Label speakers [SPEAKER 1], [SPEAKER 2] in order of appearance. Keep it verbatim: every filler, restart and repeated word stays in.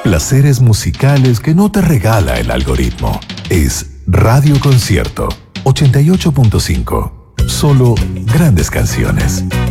[SPEAKER 1] Placeres musicales que no te regala el algoritmo. Es Radio Concierto ochenta y ocho punto cinco. Solo grandes canciones.